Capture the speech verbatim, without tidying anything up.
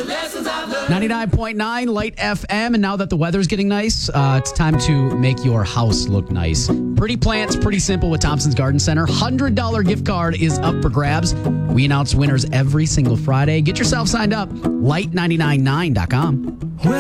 ninety-nine point nine Light F M. And now that the weather's getting nice, uh, it's time to make your house look nice. Pretty plants, pretty simple with Thompson's Garden Center. one hundred dollars gift card is up for grabs. We announce winners every single Friday. Get yourself signed up. light nine nine nine dot com.